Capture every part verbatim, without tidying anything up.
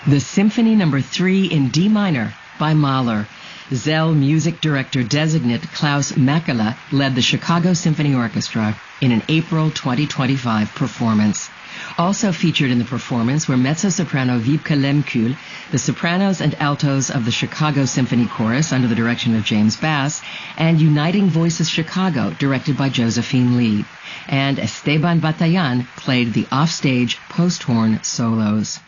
The Symphony Number three in D minor by Mahler. Zell music director designate Klaus Makela led the Chicago Symphony Orchestra in an April twenty twenty-five performance. Also featured in the performance were mezzo-soprano Wiebke Lemkühl, the sopranos and altos of the Chicago Symphony Chorus under the direction of James Bass, and Uniting Voices Chicago, directed by Josephine Lee. And Esteban Batayan played the offstage post-horn solos.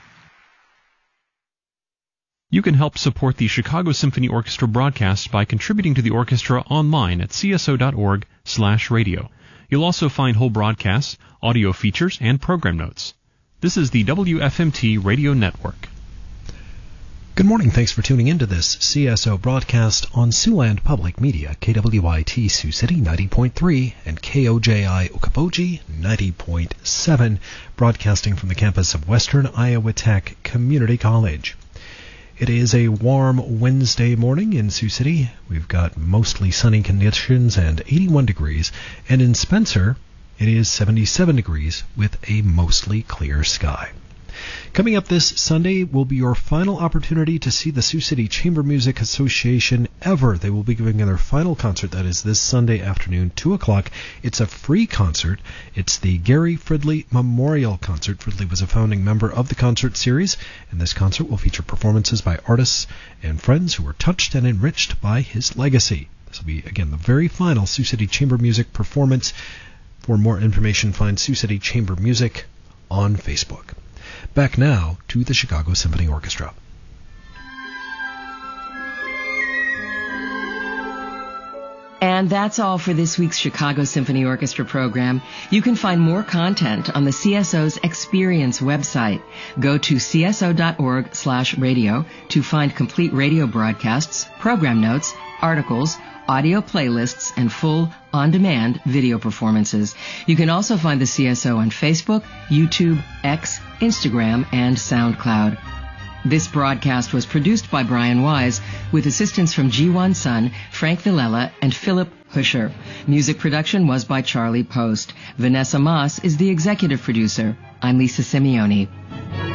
You can help support the Chicago Symphony Orchestra broadcast by contributing to the orchestra online at c s o dot org slash radio. You'll also find whole broadcasts, audio features, and program notes. This is the W F M T Radio Network. Good morning. Thanks for tuning in to this C S O broadcast on Siouxland Public Media, K W I T Sioux City ninety point three and K O J I Okoboji ninety point seven, broadcasting from the campus of Western Iowa Tech Community College. It is a warm Wednesday morning in Sioux City. We've got mostly sunny conditions and eighty-one degrees. And in Spencer, it is seventy-seven degrees with a mostly clear sky. Coming up this Sunday will be your final opportunity to see the Sioux City Chamber Music Association ever. They will be giving their final concert. That is this Sunday afternoon, two o'clock. It's a free concert. It's the Gary Fridley Memorial Concert. Fridley was a founding member of the concert series, and this concert will feature performances by artists and friends who were touched and enriched by his legacy. This will be, again, the very final Sioux City Chamber Music performance. For more information, find Sioux City Chamber Music on Facebook. Back now to the Chicago Symphony Orchestra. And that's all for this week's Chicago Symphony Orchestra program. You can find more content on the C S O's Experience website. Go to c s o dot org slash radio to find complete radio broadcasts, program notes, articles, audio playlists, and full on-demand video performances. You can also find the C S O on Facebook, YouTube, X, Instagram, and SoundCloud. This broadcast was produced by Brian Wise with assistance from Jiwon Sun, Frank Villela, and Philip Huscher. Music production was by Charlie Post. Vanessa Moss is the executive producer. I'm Lisa Simeone.